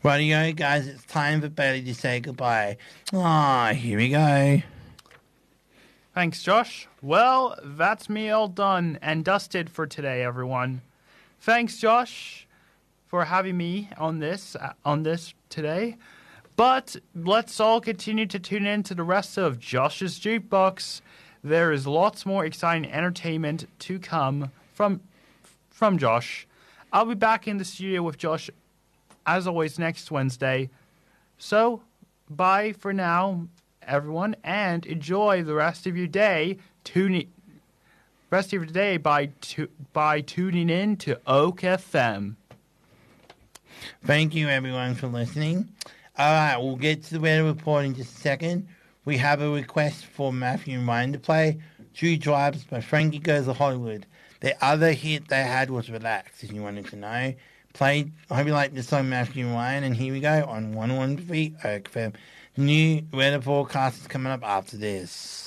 Radio guys, it's time for Bailey to say goodbye. Here we go. Thanks, Josh. Well, that's me all done and dusted for today, everyone. Thanks, Josh, for having me on this today. But let's all continue to tune in to the rest of Josh's Jukebox. There is lots more exciting entertainment to come from Josh. I'll be back in the studio with Josh, as always, next Wednesday. So, bye for now, everyone, and enjoy the rest of your day. By tuning in to Oak FM. Thank you, everyone, for listening. All right, we'll get to the weather report in just a second. We have a request for Matthew and Ryan to play Two Drives by Frankie Goes to Hollywood. The other hit they had was Relax, if you wanted to know. I hope you like this song, Matthew and Ryan, and here we go on 101.3 Oak FM. New weather forecast is coming up after this.